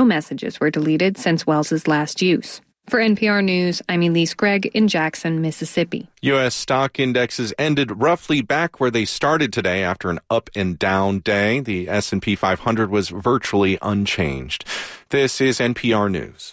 messages were deleted since Wells's last use. For NPR News, I'm Elise Gregg in Jackson, Mississippi. U.S. stock indexes ended roughly back where they started today after an up and down day. The S&P 500 was virtually unchanged. This is NPR News.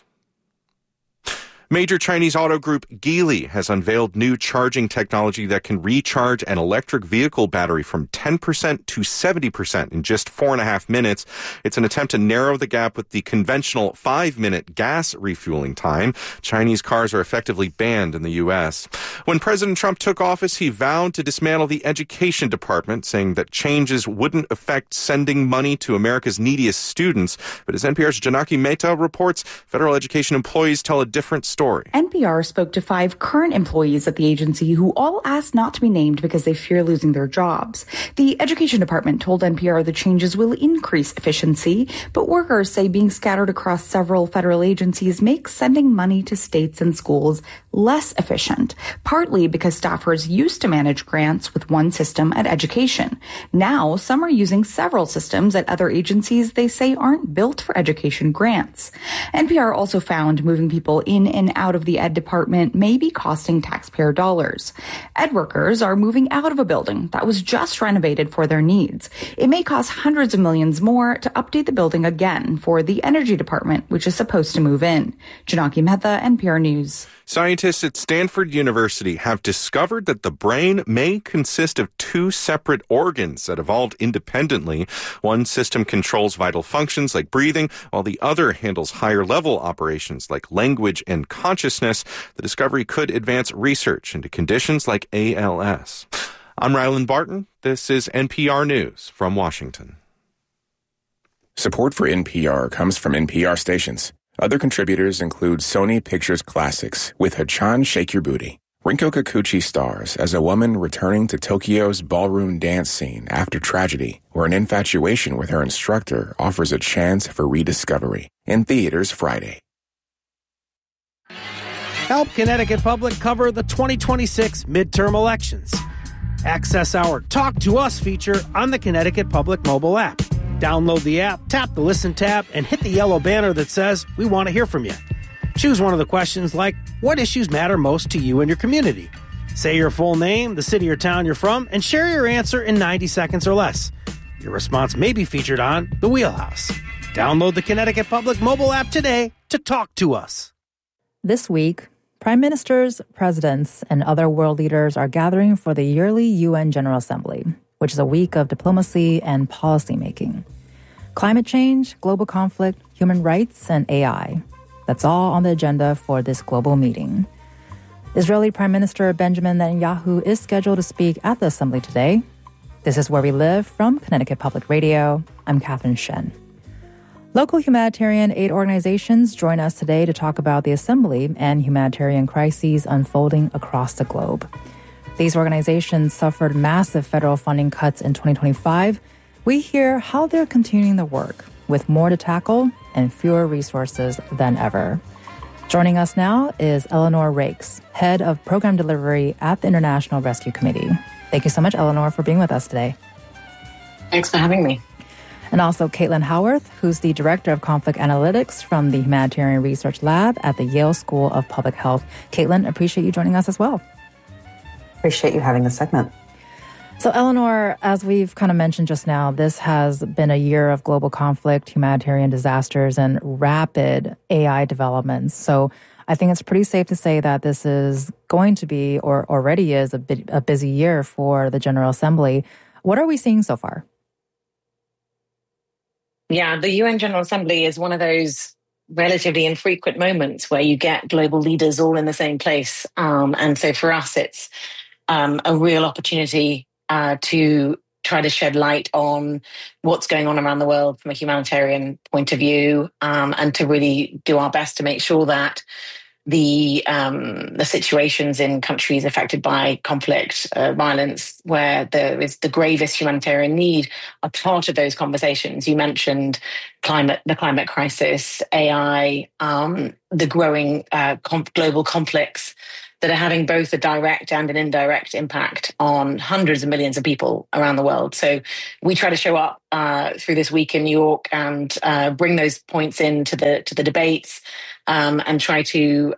Major Chinese auto group Geely has unveiled new charging technology that can recharge an electric vehicle battery from 10% to 70% in just 4.5 minutes. It's an attempt to narrow the gap with the conventional 5-minute gas refueling time. Chinese cars are effectively banned in the U.S. When President Trump took office, he vowed to dismantle the education department, saying that changes wouldn't affect sending money to America's neediest students. But as NPR's Janaki Mehta reports, federal education employees tell a different story. NPR spoke to 5 current employees at the agency who all asked not to be named because they fear losing their jobs. The education department told NPR the changes will increase efficiency, but workers say being scattered across several federal agencies makes sending money to states and schools less efficient, partly because staffers used to manage grants with one system at education. Now, some are using several systems at other agencies they say aren't built for education grants. NPR also found moving people in and out of the ed department may be costing taxpayer dollars. Ed workers are moving out of a building that was just renovated for their needs. It may cost hundreds of millions more to update the building again for the energy department, which is supposed to move in. Janaki Mehta, NPR News. Scientists at Stanford University have discovered that the brain may consist of 2 separate organs that evolved independently. One system controls vital functions like breathing, while the other handles higher-level operations like language and consciousness. The discovery could advance research into conditions like ALS. I'm Rylan Barton. This is NPR News from Washington. Support for NPR comes from NPR stations. Other contributors include Sony Pictures Classics with Hachan Shake Your Booty. Rinko Kikuchi stars as a woman returning to Tokyo's ballroom dance scene after tragedy, where an infatuation with her instructor offers a chance for rediscovery. In theaters Friday. Help Connecticut Public cover the 2026 midterm elections. Access our Talk to Us feature on the Connecticut Public mobile app. Download the app, tap the Listen tab, and hit the yellow banner that says, "We want to hear from you." Choose one of the questions like, what issues matter most to you and your community? Say your full name, the city or town you're from, and share your answer in 90 seconds or less. Your response may be featured on The Wheelhouse. Download the Connecticut Public mobile app today to talk to us. This week, prime ministers, presidents, and other world leaders are gathering for the yearly UN General Assembly, which is a week of diplomacy and policymaking. Climate change, global conflict, human rights, and AI. That's all on the agenda for this global meeting. Israeli Prime Minister Benjamin Netanyahu is scheduled to speak at the assembly today. This is Where We Live from Connecticut Public Radio. I'm Catherine Shen. Local humanitarian aid organizations join us today to talk about the assembly and humanitarian crises unfolding across the globe. These organizations suffered massive federal funding cuts in 2025. We hear how they're continuing the work with more to tackle and fewer resources than ever. Joining us now is Eleanor Rakes, head of program delivery at the International Rescue Committee. Thank you so much, Eleanor, for being with us today. Thanks for having me. And also Caitlin Howarth, who's the director of conflict analytics from the Humanitarian Research Lab at the Yale School of Public Health. Caitlin, appreciate you joining us as well. Appreciate you having this segment. So, Eleanor, as we've kind of mentioned just now, this has been a year of global conflict, humanitarian disasters, and rapid AI developments. So I think it's pretty safe to say that this is going to be, or already is, a busy year for the General Assembly. What are we seeing so far? Yeah, the UN General Assembly is one of those relatively infrequent moments where you get global leaders all in the same place. And so for us, it's a real opportunity to try to shed light on what's going on around the world from a humanitarian point of view, and to really do our best to make sure that the situations in countries affected by conflict, violence, where there is the gravest humanitarian need, are part of those conversations. You mentioned the climate crisis, AI, the growing global conflicts that are having both a direct and an indirect impact on hundreds of millions of people around the world. So we try to show up through this week in New York and bring those points into the debates and try to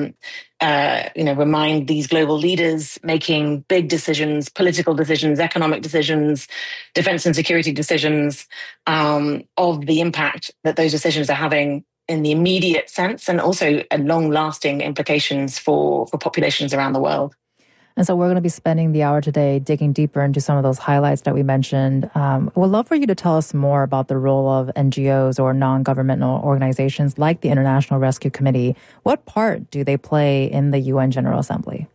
remind these global leaders making big decisions, political decisions, economic decisions, defense and security decisions, of the impact that those decisions are having in the immediate sense, and also long-lasting implications for populations around the world. And so we're going to be spending the hour today digging deeper into some of those highlights that we mentioned. We'd love for you to tell us more about the role of NGOs or non-governmental organizations like the International Rescue Committee. What part do they play in the UN General Assembly?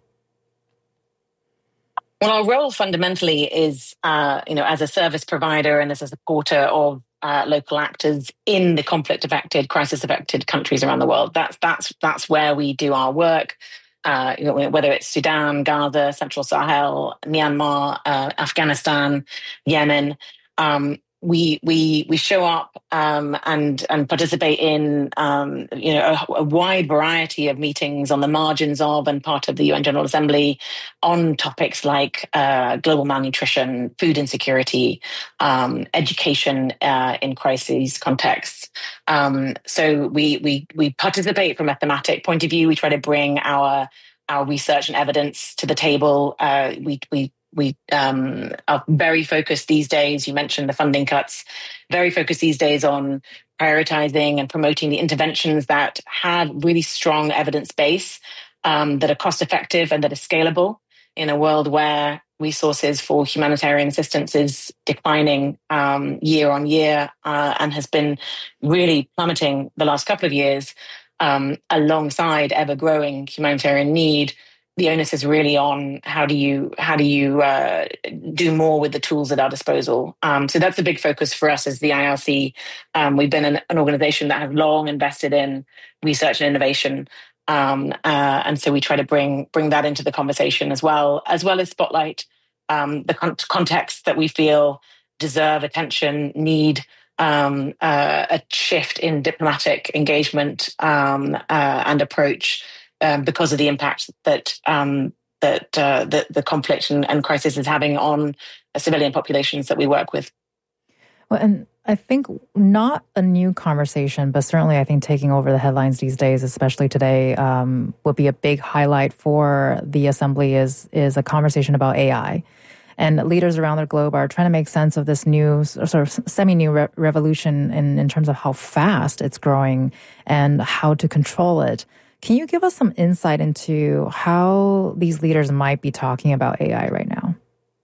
Well, our role fundamentally is, as a service provider and as a supporter of local actors in the conflict-affected, crisis-affected countries around the world. That's where we do our work. Whether it's Sudan, Gaza, Central Sahel, Myanmar, Afghanistan, Yemen, we show up and participate in a wide variety of meetings on the margins of and part of the UN General Assembly on topics like global malnutrition, food insecurity, education in crises contexts. So we participate from a thematic point of view. We try to bring our research and evidence to the table. We are very focused these days. You mentioned the funding cuts. Very focused these days on prioritizing and promoting the interventions that have really strong evidence base, that are cost effective and that are scalable in a world where resources for humanitarian assistance is declining year on year and has been really plummeting the last couple of years, alongside ever growing humanitarian need. The onus is really on how do you do more with the tools at our disposal. So that's a big focus for us as the IRC. We've been an organization that has long invested in research and innovation, and so we try to bring that into the conversation as well as spotlight the contexts that we feel deserve attention, need a shift in diplomatic engagement and approach. Because of the impact that the conflict and crisis is having on civilian populations that we work with. Well, and I think not a new conversation, but certainly I think taking over the headlines these days, especially today, would be a big highlight for the Assembly is a conversation about AI. And leaders around the globe are trying to make sense of this new sort of semi-new revolution in terms of how fast it's growing and how to control it. Can you give us some insight into how these leaders might be talking about AI right now?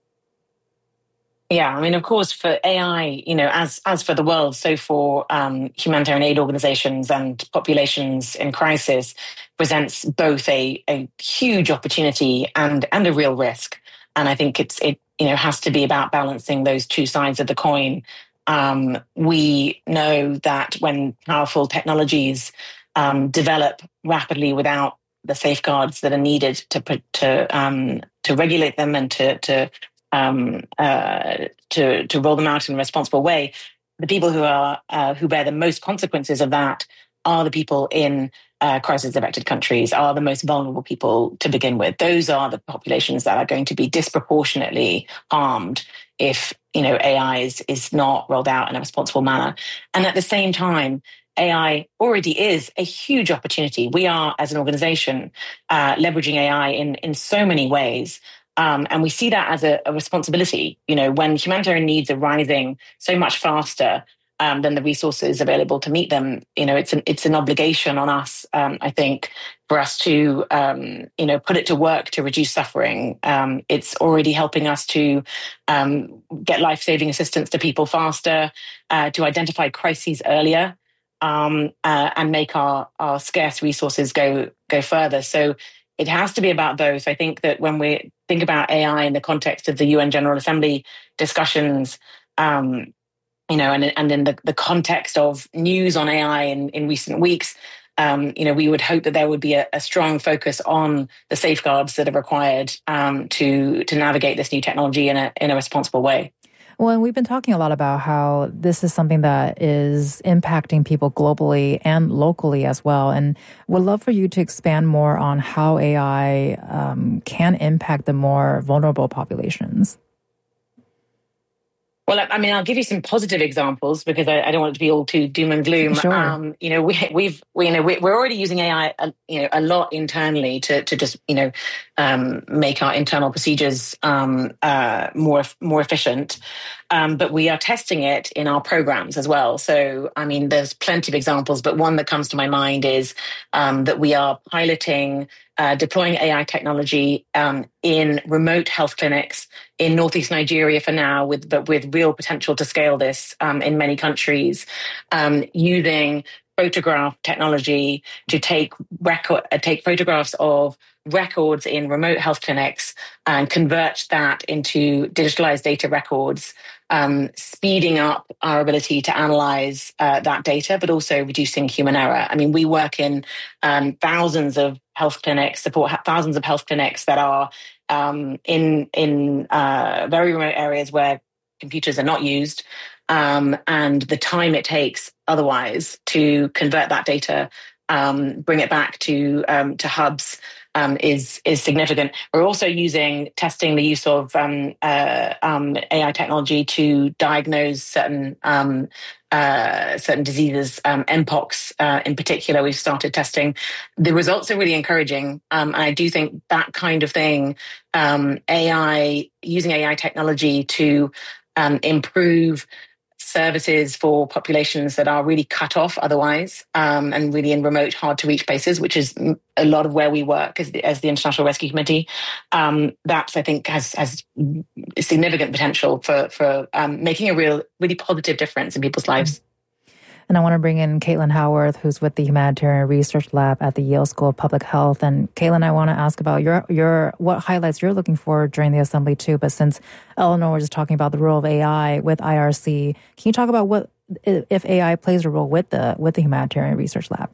Yeah, I mean, of course, for AI, as for the world, so for humanitarian aid organizations and populations in crisis, presents both a huge opportunity and a real risk. And I think it has to be about balancing those two sides of the coin. We know that when powerful technologies develop rapidly without the safeguards that are needed to regulate them and to roll them out in a responsible way, the people who bear the most consequences of that are the people in crisis-affected countries, are the most vulnerable people to begin with. Those are the populations that are going to be disproportionately harmed if AI is not rolled out in a responsible manner. And at the same time, AI already is a huge opportunity. We are, as an organization, leveraging AI in so many ways. And we see that as a responsibility. When humanitarian needs are rising so much faster than the resources available to meet them, it's an obligation on us, I think, for us to, put it to work to reduce suffering. It's already helping us to get life-saving assistance to people faster, to identify crises earlier, and make our scarce resources go further. So it has to be about both. I think that when we think about AI in the context of the UN General Assembly discussions, and in the context of news on AI in recent weeks, we would hope that there would be a strong focus on the safeguards that are required to navigate this new technology in a responsible way. Well, and we've been talking a lot about how this is something that is impacting people globally and locally as well. And would love for you to expand more on how AI can impact the more vulnerable populations. Well, I mean, I'll give you some positive examples because I don't want it to be all too doom and gloom. Sure. We're already using AI, a lot internally to just, make our internal procedures more efficient. But we are testing it in our programs as well. So, I mean, there's plenty of examples, but one that comes to my mind is that we are piloting deploying AI technology in remote health clinics in Northeast Nigeria for now, but with real potential to scale this in many countries, using photograph technology to take photographs of records in remote health clinics and convert that into digitalized data records, speeding up our ability to analyze that data, but also reducing human error. I mean, we work in thousands of health clinics, support thousands of health clinics that are in very remote areas where computers are not used, and the time it takes otherwise to convert that data, bring it back to hubs, is significant. We're also testing the use of AI technology to diagnose certain diseases, Mpox in particular. We've started testing. The results are really encouraging, and I do think that kind of thing, using AI technology to improve services for populations that are really cut off otherwise, and really in remote, hard to reach places, which is a lot of where we work as the International Rescue Committee. That's, I think, has significant potential for making a really positive difference in people's lives. And I want to bring in Caitlin Howarth, who's with the Humanitarian Research Lab at the Yale School of Public Health. And Caitlin, I want to ask about your what highlights you're looking for during the assembly too. But since Eleanor was talking about the role of AI with IRC, can you talk about what if AI plays a role with the Humanitarian Research Lab?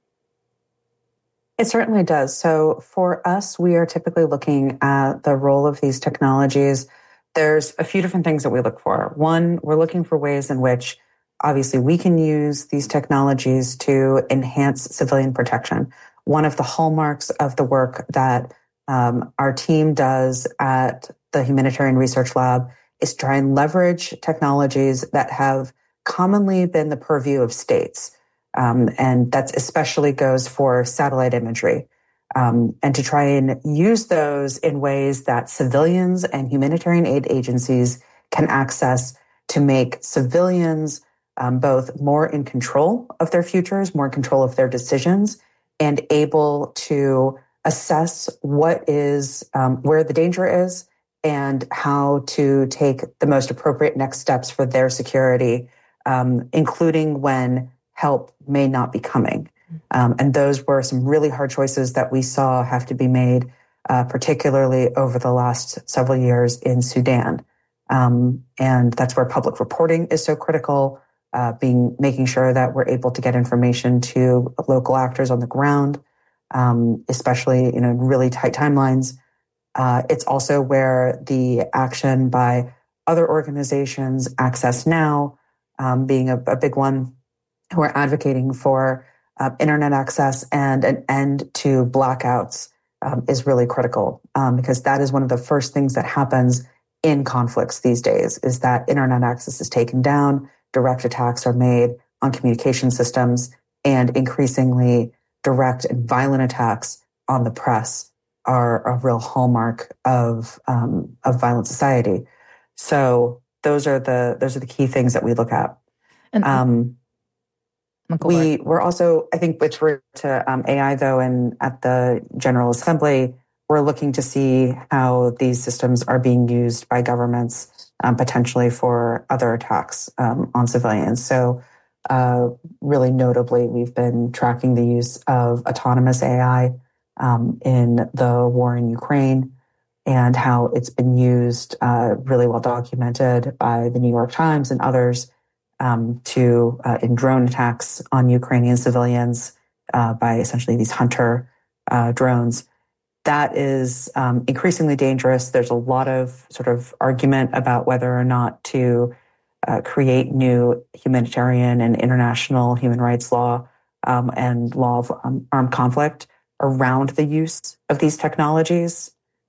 It certainly does. So for us, we are typically looking at the role of these technologies. There's a few different things that we look for. One, we're looking for ways in which obviously we can use these technologies to enhance civilian protection. One of the hallmarks of the work that our team does at the Humanitarian Research Lab is try and leverage technologies that have commonly been the purview of states. And that especially goes for satellite imagery. And to try and use those in ways that civilians and humanitarian aid agencies can access to make civilians both more in control of their futures, more in control of their decisions, and able to assess what is where the danger is and how to take the most appropriate next steps for their security, including when help may not be coming. And those were some really hard choices that we saw have to be made, particularly over the last several years in Sudan. And that's where public reporting is so critical. Making sure that we're able to get information to local actors on the ground, especially in really tight timelines. It's also where the action by other organizations, Access Now being a big one, who are advocating for internet access and an end to blackouts is really critical, because that is one of the first things that happens in conflicts these days, is that internet access is taken down. Direct attacks are made on communication systems, and increasingly direct and violent attacks on the press are a real hallmark of violent society. So those are the key things that we look at. And we're also, I think, with regard to AI though, and at the General Assembly, we're looking to see how these systems are being used by governments, potentially for other attacks on civilians. So really notably, we've been tracking the use of autonomous AI in the war in Ukraine, and how it's been used really well documented by the New York Times and others in drone attacks on Ukrainian civilians by essentially these hunter drones. that is increasingly dangerous. There's a lot of sort of argument about whether or not to create new humanitarian and international human rights law and law of armed conflict around the use of these technologies.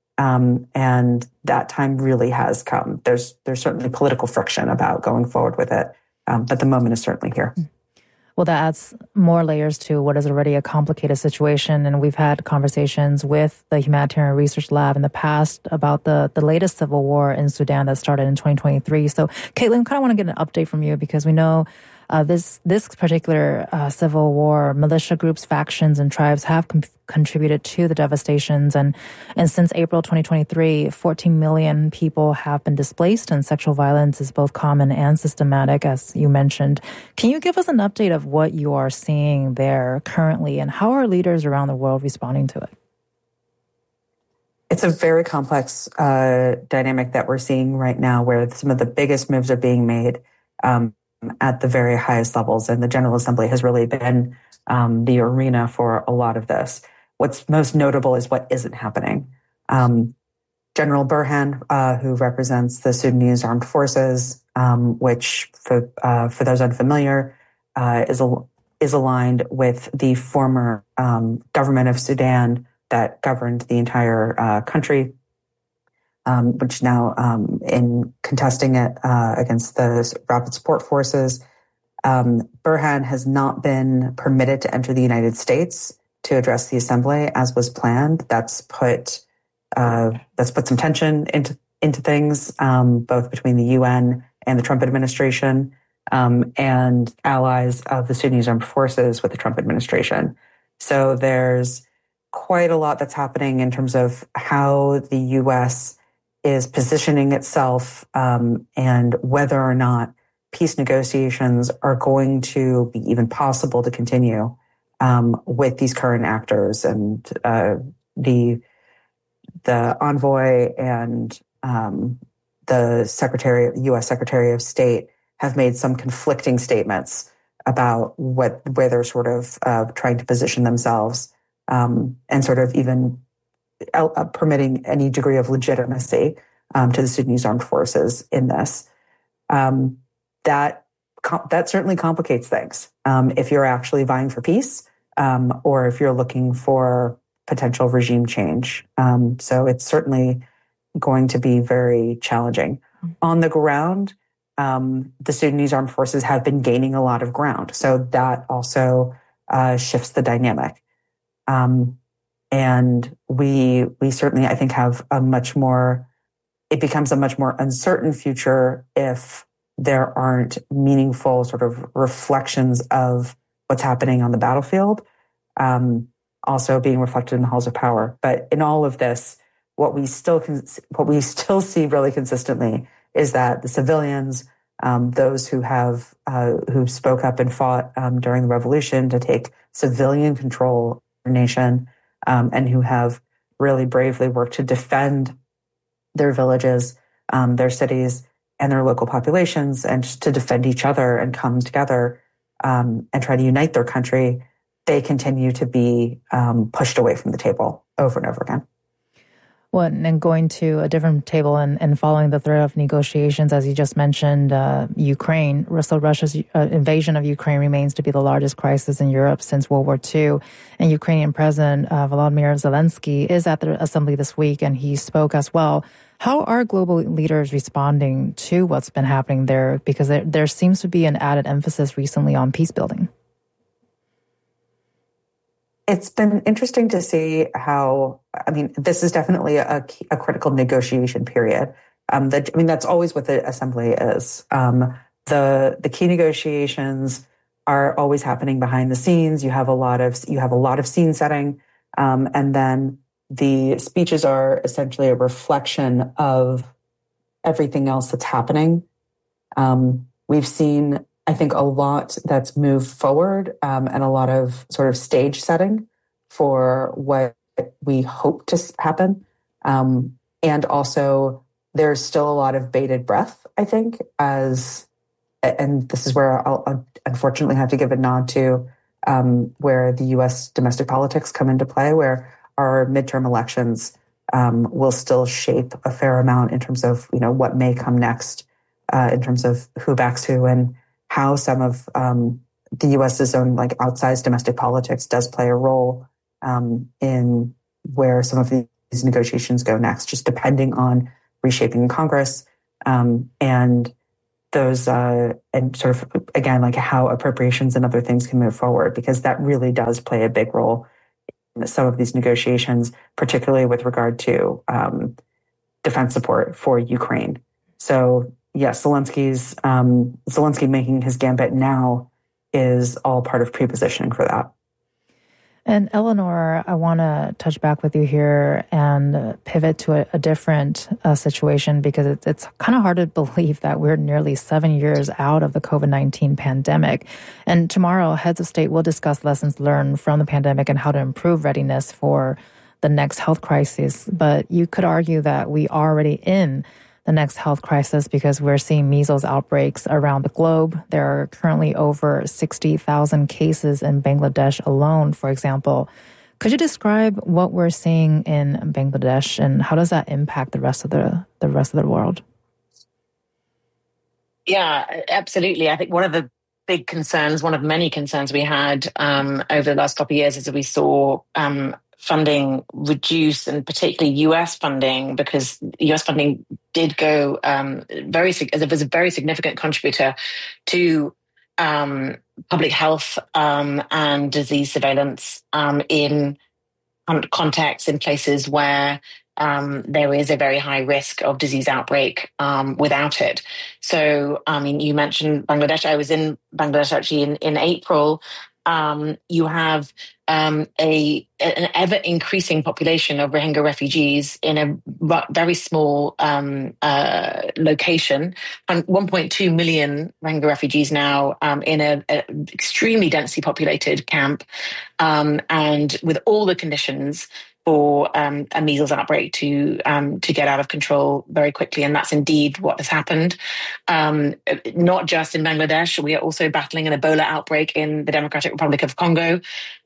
And that time really has come. There's certainly political friction about going forward with it, but the moment is certainly here. Well, that adds more layers to what is already a complicated situation. And we've had conversations with the Humanitarian Research Lab in the past about the latest civil war in Sudan that started in 2023. So, Caitlin, kind of want to get an update from you because we know this particular civil war, militia groups, factions, and tribes have contributed to the devastations. And since April 2023, 14 million people have been displaced, and sexual violence is both common and systematic, as you mentioned. Can you give us an update of what you are seeing there currently, and how are leaders around the world responding to it? It's a very complex dynamic that we're seeing right now, where some of the biggest moves are being made at the very highest levels. And the General Assembly has really been the arena for a lot of this. What's most notable is what isn't happening. General Burhan, who represents the Sudanese Armed Forces, which for those unfamiliar, is aligned with the former government of Sudan that governed the entire country, which now in contesting it against the Rapid Support Forces. Burhan has not been permitted to enter the United States to address the assembly as was planned. That's put some tension into things, both between the UN and the Trump administration, and allies of the Sudanese Armed Forces with the Trump administration. So there's quite a lot that's happening in terms of how the U.S. is positioning itself and whether or not peace negotiations are going to be even possible to continue with these current actors. And the envoy and the U.S. Secretary of State have made some conflicting statements about where they're sort of trying to position themselves and sort of even permitting any degree of legitimacy to the Sudanese Armed Forces in this. That certainly complicates things if you're actually vying for peace or if you're looking for potential regime change. So it's certainly going to be very challenging. On the ground, the Sudanese Armed Forces have been gaining a lot of ground. So that also shifts the dynamic. And we certainly, I think, it becomes a much more uncertain future if there aren't meaningful sort of reflections of what's happening on the battlefield, also being reflected in the halls of power. But in all of this, what we still see really consistently is that the civilians, those who spoke up and fought during the revolution to take civilian control of the nation, and who have really bravely worked to defend their villages, their cities, and their local populations, and just to defend each other and come together and try to unite their country, they continue to be pushed away from the table over and over again. Well, and going to a different table and following the thread of negotiations, as you just mentioned, Ukraine. So Russia's invasion of Ukraine remains to be the largest crisis in Europe since World War II. And Ukrainian President Volodymyr Zelensky is at the assembly this week, and he spoke as well. How are global leaders responding to what's been happening there? Because there seems to be an added emphasis recently on peace building. It's been interesting to see this is definitely a critical negotiation period. That's always what the assembly is. The key negotiations are always happening behind the scenes. You have a lot of scene setting, and then the speeches are essentially a reflection of everything else that's happening. We've seen, I think, a lot that's moved forward and a lot of sort of stage setting for what we hope to happen. And also there's still a lot of bated breath, I think, and this is where I'll unfortunately have to give a nod to where the U.S. domestic politics come into play, where our midterm elections will still shape a fair amount in terms of, what may come next in terms of who backs who and how some of the U.S.'s own outsized domestic politics does play a role in where some of these negotiations go next, just depending on reshaping Congress and those and sort of, again, how appropriations and other things can move forward, because that really does play a big role in some of these negotiations, particularly with regard to defense support for Ukraine. So yes, Zelensky making his gambit now is all part of pre-positioning for that. And Eleanor, I want to touch back with you here and pivot to a different situation, because it's kind of hard to believe that we're nearly 7 years out of the COVID-19 pandemic. And tomorrow, heads of state will discuss lessons learned from the pandemic and how to improve readiness for the next health crisis. But you could argue that we are already in the next health crisis, because we're seeing measles outbreaks around the globe. There are currently over 60,000 cases in Bangladesh alone, for example. Could you describe what we're seeing in Bangladesh and how does that impact the rest of the world? Yeah, absolutely. I think one of the big concerns, one of many concerns we had over the last couple of years is that we saw funding reduce, and particularly US funding, because US funding did go as a very significant contributor to public health and disease surveillance in contexts, in places where there is a very high risk of disease outbreak without it. So, you mentioned Bangladesh. I was in Bangladesh actually in April. You have an ever-increasing population of Rohingya refugees in a very small location. 1.2 million Rohingya refugees now in an extremely densely populated camp, and with all the conditions for a measles outbreak to get out of control very quickly. And that's indeed what has happened. Not just in Bangladesh, we are also battling an Ebola outbreak in the Democratic Republic of Congo.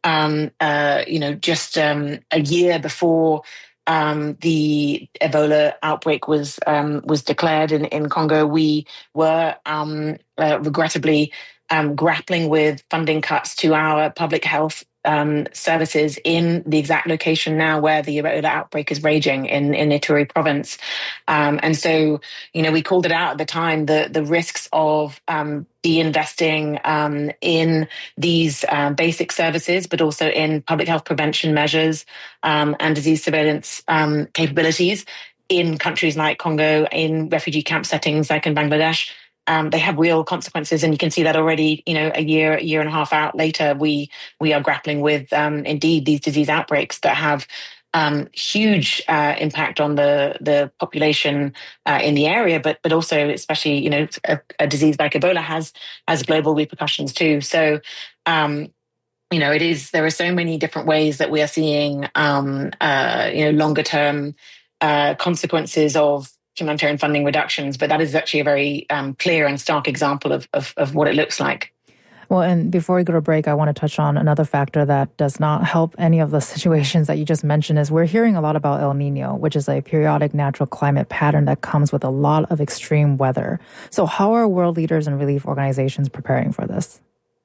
Just a year before the Ebola outbreak was declared in Congo, we were regrettably grappling with funding cuts to our public health services in the exact location now where the Ebola outbreak is raging in Ituri province. And so, we called it out at the time, the risks of de-investing in these basic services, but also in public health prevention measures and disease surveillance capabilities in countries like Congo, in refugee camp settings like in Bangladesh. They have real consequences, and you can see that already. A year and a half out later, we are grappling with indeed these disease outbreaks that have huge impact on the population in the area, but also especially a disease like Ebola has global repercussions too. So there are so many different ways that we are seeing longer term consequences of humanitarian funding reductions, but that is actually a very clear and stark example of what it looks like. Well, and before we go to break, I want to touch on another factor that does not help any of the situations that you just mentioned. Is we're hearing a lot about El Nino, which is a periodic natural climate pattern that comes with a lot of extreme weather. So how are world leaders and relief organizations preparing for this?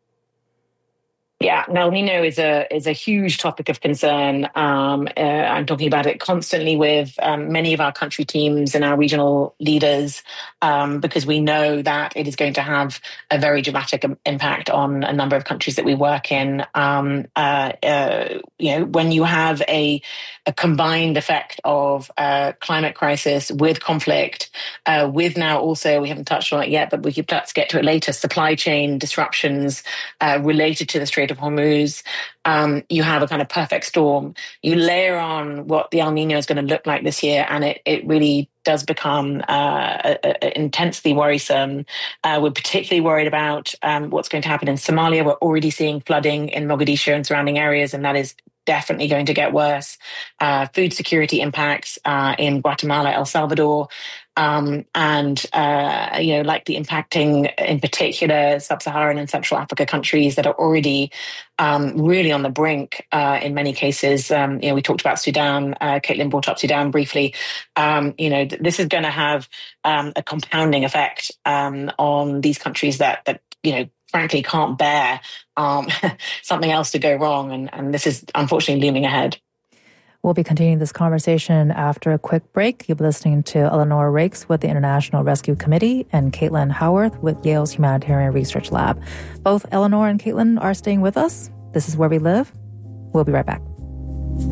Yeah, El Nino is a huge topic of concern. I'm talking about it constantly with many of our country teams and our regional leaders because we know that it is going to have a very dramatic impact on a number of countries that we work in. When you have a combined effect of climate crisis with conflict, with now also, we haven't touched on it yet, but we could perhaps get to it later, supply chain disruptions related to the Strait of Hormuz, you have a kind of perfect storm. You layer on what the El Nino is going to look like this year, and it really does become intensely worrisome. We're particularly worried about what's going to happen in Somalia. We're already seeing flooding in Mogadishu and surrounding areas, and that is definitely going to get worse. Food security impacts in Guatemala, El Salvador, and likely impacting in particular sub-Saharan and Central Africa countries that are already really on the brink in many cases. We talked about Sudan. Caitlin brought up Sudan briefly. This is going to have a compounding effect on these countries that frankly can't bear something else to go wrong. And this is unfortunately looming ahead. We'll be continuing this conversation after a quick break. You'll be listening to Eleanor Rakes with the International Rescue Committee and Caitlin Howarth with Yale's Humanitarian Research Lab. Both Eleanor and Caitlin are staying with us. This is Where We Live. We'll be right back.